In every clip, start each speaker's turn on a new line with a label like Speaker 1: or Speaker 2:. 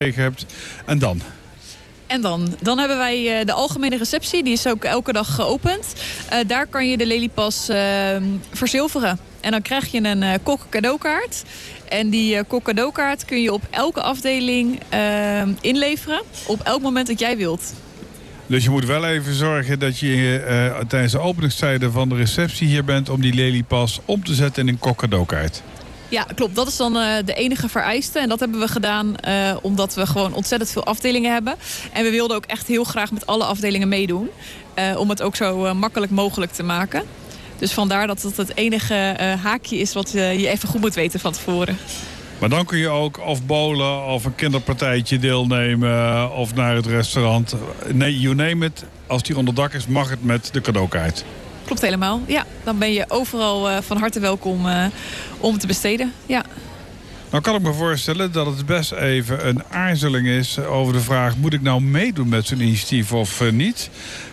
Speaker 1: hebt. En dan?
Speaker 2: En dan hebben wij de algemene receptie. Die is ook elke dag geopend. Daar kan je de Lelypas verzilveren. En dan krijg je een kok cadeaukaart. En die kok cadeaukaart kun je op elke afdeling inleveren. Op elk moment dat jij wilt.
Speaker 1: Dus je moet wel even zorgen dat je tijdens de openingstijden van de receptie hier bent om die Lelypas om te zetten in een kok cadeaukaart.
Speaker 2: Ja, klopt. Dat is dan de enige vereiste. En dat hebben we gedaan omdat we gewoon ontzettend veel afdelingen hebben. En we wilden ook echt heel graag met alle afdelingen meedoen. Om het ook zo makkelijk mogelijk te maken. Dus vandaar dat het enige haakje is wat je even goed moet weten van tevoren.
Speaker 1: Maar dan kun je ook of bowlen of een kinderpartijtje deelnemen of naar het restaurant. Nee, you name it. Als die onder dak is, mag het met de cadeaukaart.
Speaker 2: Klopt helemaal, ja. Dan ben je overal van harte welkom om te besteden, ja.
Speaker 1: Nou kan ik me voorstellen dat het best even een aarzeling is over de vraag... moet ik nou meedoen met zo'n initiatief of niet?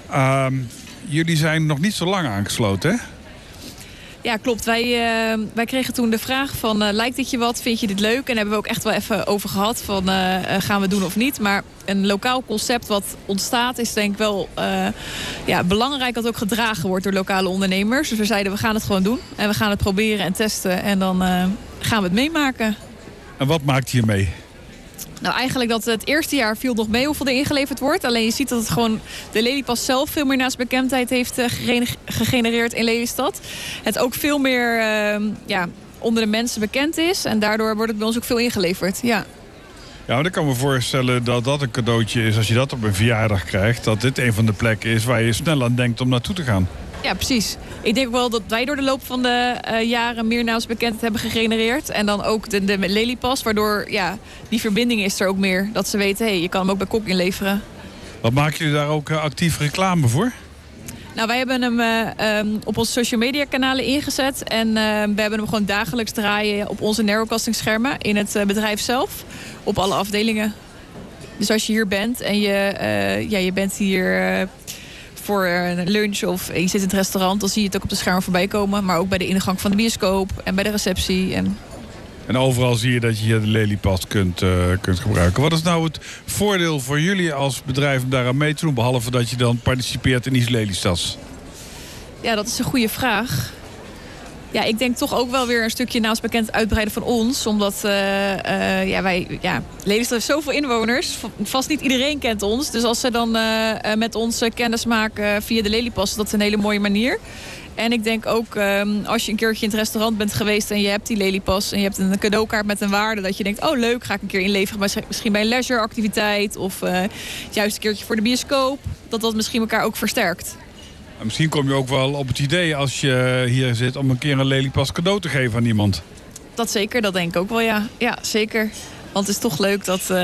Speaker 1: Jullie zijn nog niet zo lang aangesloten, hè?
Speaker 2: Ja, klopt. Wij kregen toen de vraag van lijkt dit je wat, vind je dit leuk? En daar hebben we ook echt wel even over gehad van gaan we doen of niet. Maar een lokaal concept wat ontstaat is denk ik wel belangrijk dat het ook gedragen wordt door lokale ondernemers. Dus we zeiden we gaan het gewoon doen en we gaan het proberen en testen en dan gaan we het meemaken.
Speaker 1: En wat maakt je mee?
Speaker 2: Nou, eigenlijk dat het eerste jaar viel nog mee hoeveel er ingeleverd wordt. Alleen je ziet dat het gewoon de Lelypas zelf veel meer naast bekendheid heeft gegenereerd in Lelystad. Het ook veel meer onder de mensen bekend is. En daardoor wordt het bij ons ook veel ingeleverd. Ja.
Speaker 1: Ja, maar ik kan me voorstellen dat dat een cadeautje is als je dat op een verjaardag krijgt. Dat dit een van de plekken is waar je snel aan denkt om naartoe te gaan.
Speaker 2: Ja, precies. Ik denk wel dat wij door de loop van de jaren meer naamsbekendheid hebben gegenereerd. En dan ook de Lelypas, waardoor die verbinding is er ook meer. Dat ze weten, je kan hem ook bij Kok inleveren.
Speaker 1: Wat maken jullie daar ook actief reclame voor?
Speaker 2: Nou, wij hebben hem op onze social media kanalen ingezet. En we hebben hem gewoon dagelijks draaien op onze narrowcasting schermen in het bedrijf zelf. Op alle afdelingen. Dus als je hier bent en je bent hier... voor een lunch of je zit in het restaurant, dan zie je het ook op de schermen voorbij komen. Maar ook bij de ingang van de bioscoop en bij de receptie.
Speaker 1: En overal zie je dat je hier de Lelypas kunt gebruiken. Wat is nou het voordeel voor jullie als bedrijf om daaraan mee te doen, behalve dat je dan participeert in iets Lelystads?
Speaker 2: Ja, dat is een goede vraag. Ja, ik denk toch ook wel weer een stukje naamsbekend uitbreiden van ons. Omdat Lelystad heeft zoveel inwoners. Vast niet iedereen kent ons. Dus als ze dan met ons kennis maken via de Lelypas, dat is een hele mooie manier. En ik denk ook als je een keertje in het restaurant bent geweest en je hebt die Lelypas en je hebt een cadeaukaart met een waarde, dat je denkt, oh leuk, ga ik een keer inleveren misschien bij een leisureactiviteit of juist een keertje voor de bioscoop. Dat misschien elkaar ook versterkt.
Speaker 1: En misschien kom je ook wel op het idee als je hier zit om een keer een Lelypas cadeau te geven aan iemand.
Speaker 2: Dat zeker, dat denk ik ook wel, ja. Ja, zeker. Want het is toch leuk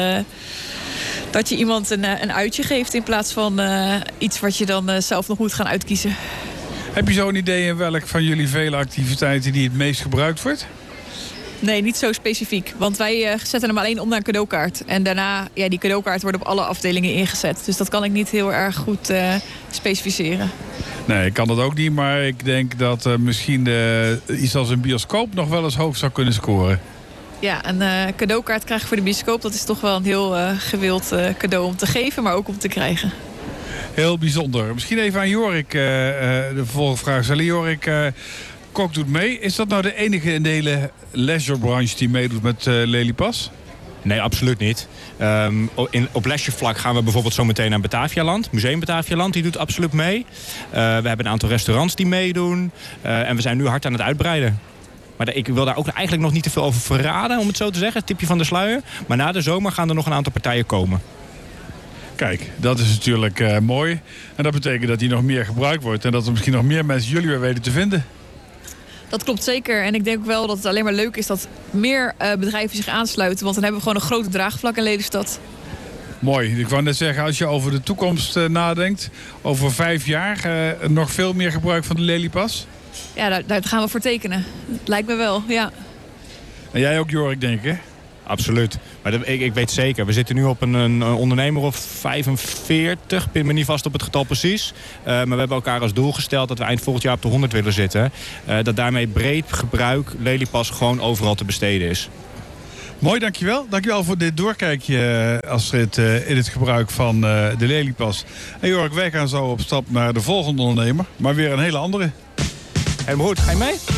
Speaker 2: dat je iemand een uitje geeft in plaats van iets wat je dan zelf nog moet gaan uitkiezen.
Speaker 1: Heb je zo'n idee in welk van jullie vele activiteiten die het meest gebruikt wordt?
Speaker 2: Nee, niet zo specifiek. Want wij zetten hem alleen om naar een cadeaukaart. En daarna, die cadeaukaart wordt op alle afdelingen ingezet. Dus dat kan ik niet heel erg goed specificeren.
Speaker 1: Nee, ik kan dat ook niet. Maar ik denk dat misschien iets als een bioscoop nog wel eens hoog zou kunnen scoren.
Speaker 2: Ja, een cadeaukaart krijgen voor de bioscoop, dat is toch wel een heel gewild cadeau om te geven, maar ook om te krijgen.
Speaker 1: Heel bijzonder. Misschien even aan Jorik de vervolgvraag stellen. Jorik, Kok doet mee. Is dat nou de enige in de hele leisurebranche die meedoet met Lelypas?
Speaker 3: Nee, absoluut niet. Op leisure-vlak gaan we bijvoorbeeld zo meteen naar Batavialand. Museum Batavialand, die doet absoluut mee. We hebben een aantal restaurants die meedoen. En we zijn nu hard aan het uitbreiden. Maar ik wil daar ook eigenlijk nog niet te veel over verraden, om het zo te zeggen. Het tipje van de sluier. Maar na de zomer gaan er nog een aantal partijen komen.
Speaker 1: Kijk, dat is natuurlijk mooi. En dat betekent dat die nog meer gebruikt wordt. En dat er misschien nog meer mensen jullie weer weten te vinden.
Speaker 2: Dat klopt zeker. En ik denk ook wel dat het alleen maar leuk is dat meer bedrijven zich aansluiten. Want dan hebben we gewoon een grote draagvlak in Lelystad.
Speaker 1: Mooi. Ik wou net zeggen, als je over de toekomst nadenkt, over 5 jaar nog veel meer gebruik van de Lelypas?
Speaker 2: Ja, daar gaan we voor tekenen. Lijkt me wel, ja.
Speaker 1: En jij ook, Jorik, denk ik, hè?
Speaker 3: Absoluut. Maar ik weet zeker, we zitten nu op een ondernemer of 45. Ik ben me niet vast op het getal precies. Maar we hebben elkaar als doel gesteld dat we eind volgend jaar op de 100 willen zitten. Dat daarmee breed gebruik Lelypas gewoon overal te besteden is.
Speaker 1: Mooi, dankjewel. Dankjewel voor dit doorkijkje, Astrid, in het gebruik van de Lelypas. En Jork, wij gaan zo op stap naar de volgende ondernemer. Maar weer een hele andere.
Speaker 3: Helemaal goed, ga je mee?